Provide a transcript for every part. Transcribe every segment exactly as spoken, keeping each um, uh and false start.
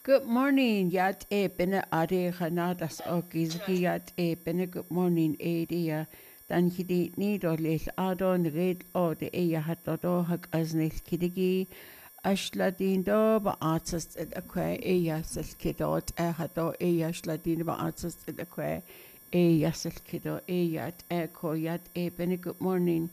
Good morning, yat e bine are hanadas o gizgi yat e bine good morning e dia dan hidi ni do leil adon red o de e ya hato do hag aznil kidigi ashla din do ba artist at aqua e ya sel kidot e hato e ya shla din ba artist at aqua e ya sel kido e yat e ko yat e bine good morning.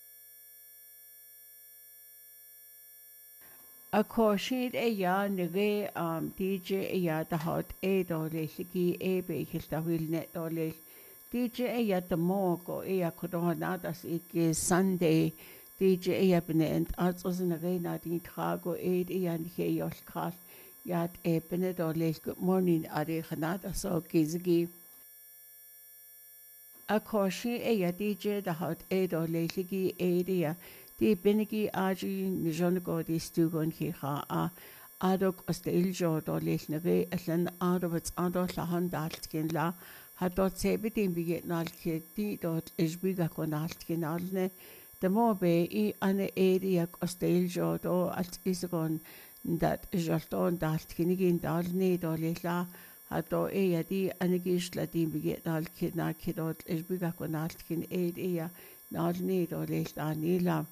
A cóisiad é dheá na ré um, D J é dheá de hat é dá leis le í é béchas de bhfuil net dá leis. D J é dheá de mó go é a chudána as i gus Sunday D J é bine as os na ré na dín tra go éad é an ché os call iad é bine dá leis good morning a ré chanad as ó gizagi. A cóisiad é dheá D J de hat é dá leis le í éad é Di binnigi aji ni jona go di stúgon chi cha a adog os de iljo do leis na ré allan adovats ado llahan dalt gyn la ha dot sebe din bi get nal ki di dot isbiga ko nalt gyn alne de mo be i ane eri ag os de iljo do alt isagon dat jolton dalt gyn gyn dalne do leis la ha do e ya di ane gisla din bi get nal ki na ki dot isbiga ko nalt gyn ed e ya nalne do leis la ni la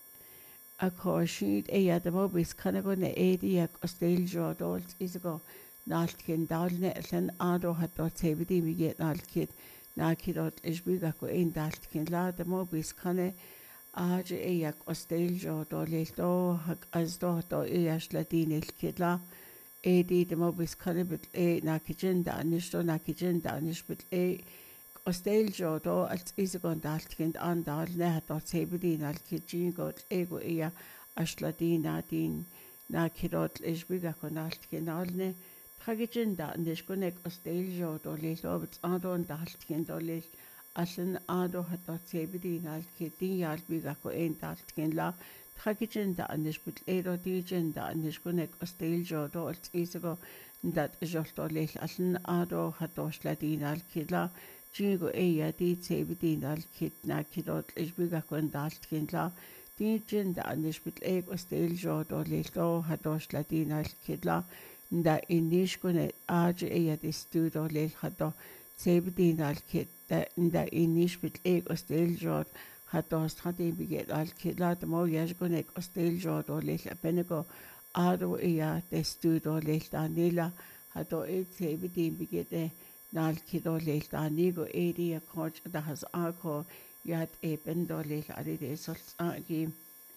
a cóisiad é iad am bís chuna go na éadaí ag os déilseo dólt is go nált cin dáilne lin ádótha dó tébadí mi gé nált cid ná cidát isbí a go aon dált cin lá am bís chuna áide é ag os déilseo dó léil dó as dó dó éas le dínail cid lá éadaí am bís chuna bit é ná cidin danis dó ná cidin danis bit é os déilseo dó als is go dalt cin an dáil nethe dó tébadí náil cidín go égo é as le dína dín ná cidát isbí a go nált cin álne Tragedin da nes go ag os déilseo dó léil óbit andón dalt cin dó léil allan ádó hat dó tébadí náil cidíal bí a go aon dalt cin lá Tragedin da nes bit édó dígin da nes go ag os déilseo dó als is go dat isoltó léil allan ádó hat dó le dínáil cid lá Jingo eya di tebedin al kit na kidot isbiga kon dalt kin la di jin da anish bit eg os del jo do le do hados la din al kidla nda inish kon aje eya di studo le hado tebedin al kit da nda inish bit eg os del jo hados hadin biget al kidla da mo yaj kon eg os del jo do le benego ado eya de studo le da nila hado e tebedin biget Nal kido leil da nigo eri a coach da has ako yad e bendo leil ari de sols agi.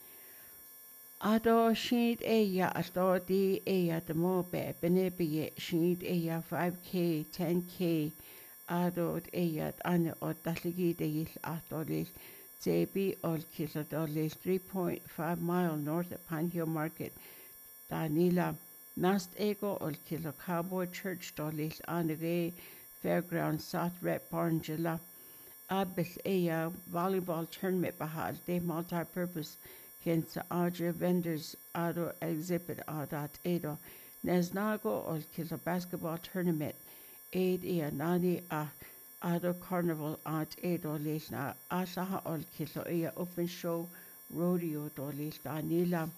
Ado sheet e ya ato di e ya de mo be bene be sheet e ya five K, ten K ado e ya ane o daligi de yil ato leil zebi ol kilo do leil three point five mile north of Panhill Market da nila nast ego ol kilo Cowboy Church do leil ane ge Fairground South Rep Barngilla Abil Aya volleyball tournament bahal de multi-purpose ken sa Audrey vendors ado exhibit adat edo Nesnago ol kilo basketball tournament aid ia nani a ado carnival at edo leisna asaha ol kilo ia open show rodeo do leisna nila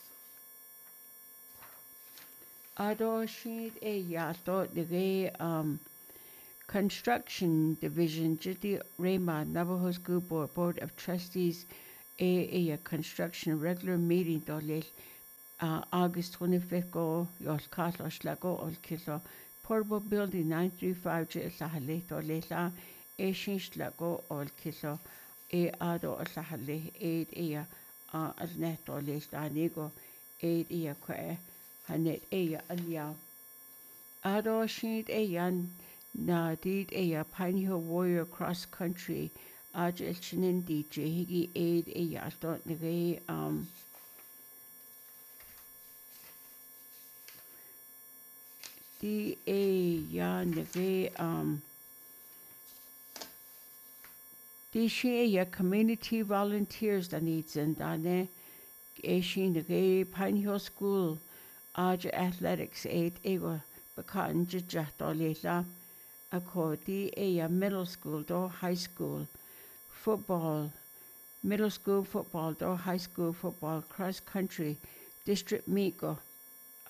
ado sheet e ya to de um Construction Division, Jiti Rema, Navajo School Board, Board of Trustees, A A Construction regular meeting dolel uh, August twenty-fifth go yos kalos lago ol kilo portable building nine three five J lahale dolela A shish lago ol kilo A ado lahale aid ea uh, alnet dolel danigo aid ea kwe hanet ea alia ado sheet eyan na did a Pine Hill Warrior Cross Country aj el chinin D J higi aid a yato nige um D A ya nige um D she ya community volunteers that needs and dane a she nige Pine Hill School aj athletics aid ego bakan jato lela Akodi a middle school do high school football middle school football do high school football cross country district meet go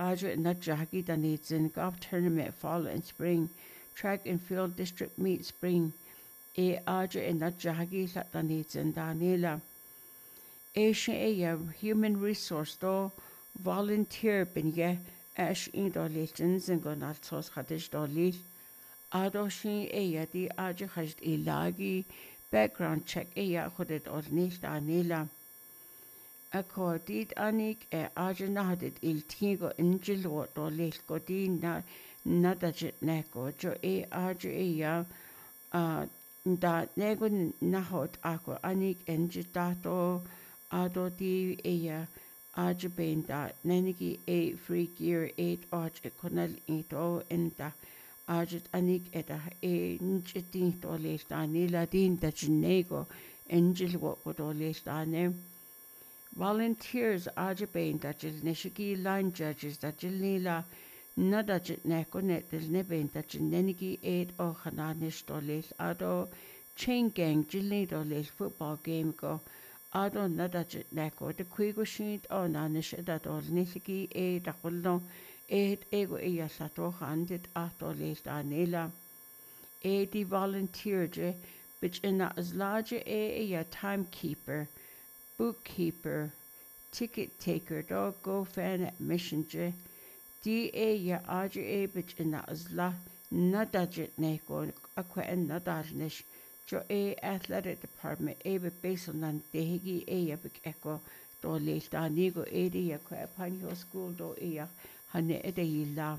Aja na jackie da needs in golf tournament fall and spring. Track and field district meet spring. E aja in na jackie da needs in Daniela. Asian a human resource do volunteer bin ye ash in do legends and go not sos hadish do lit. Ado shin a di aja hajt ilagi background check a hudet or nish Daniela. Accorded anik e aja nahdit il tigo ingil do lit godin na nadajit neko jo e aja e ya uh, da nego nahot ako anik enjitato ado di eya aja benda nenigi e free gear eight arch ekonal ito enta aja anik eta e njitin to lestani ladin da jinego engil wo do lestane volunteers aja benda jil nishigi line judges da jilila nada jit neko net del nebenta jinenigi eight o khananish do les ado chain gang jilni do les football game go Ado nada jit neko de quigo shint o nanish dat or nishiki e da kulno e ego e yasato handit ato les danela e di volunteer je which in as large e ya timekeeper bookkeeper ticket taker do go fan admission je di e ya aja e which in as la nada jit neko akwa en nada nish Jo e athletic department e be basal nan dehigi e ya bik eko do leil da nigo e de ya kwa panyo school do e ya hane e de yila.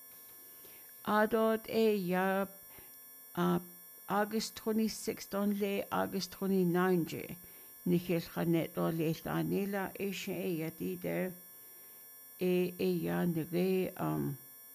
Adot e ya uh, August twenty-sixth on le August twenty-ninth je nichel hane do leil da nila e she e ya di der e e ya nige um,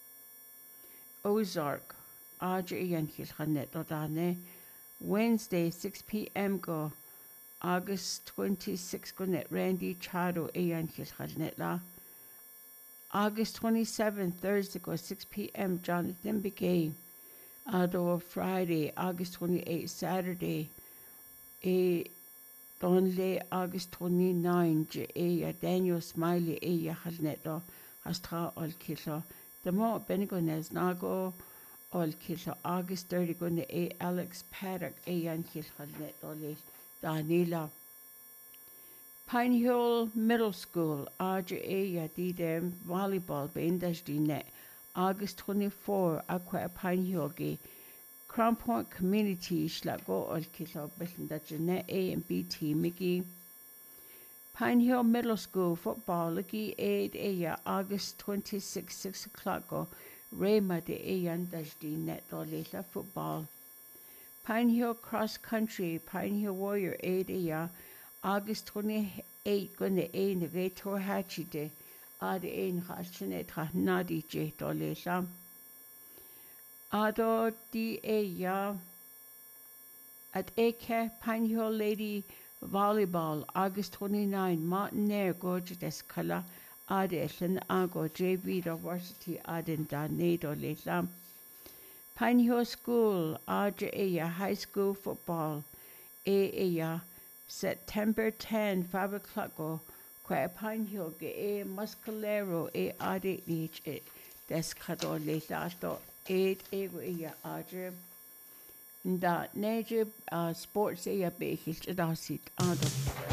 Ozark aja e yan chil hane do da ne Wednesday, six p.m. go August twenty-sixth go net Randy Chado Ayan Kilnet la. August twenty-seventh, Thursday go six p.m. Jonathan Begay. Ado Friday, August twenty-eighth, Saturday. A Donle August twenty-ninth, A Daniel Smiley A Halnet la. Astra Ol Kilo. The more Benigonez Nago. All killo August thirtieth go ne e Alex Paddock e yan killo net ole Danila. Pine Hill Middle School aja e ya di dem volleyball bendash di net August twenty-fourth aqua Pine Hill ge Crown Point Community shlago all killo belinda jene A and B team Mickey. Pine Hill Middle School football ligi aid e ya August twenty-sixth six o'clock go Rema de Ayan Dajdi Net Doleta football. Pine Hill Cross Country, Pine Hill Warrior eight Aya, August twenty-eighth, Gune A Negator Hachi de Ad Ain Hachinet Nadi J Doleta. Ado di Aya at Eke Pine Hill Lady Volleyball, August twenty-ninth, Martinair Gorge Descala. Adeshan Ago J V University Aden Danedo Lesam Pine Hill School Aja Aya High School Football A Aya September tenth five o'clock go Kwa Pine Hill Ge E Muscalero E Ade Nich E Descado Lesato Eight Ego Aya Aja Nda Neje Sports Aya Bekis Dasit Ado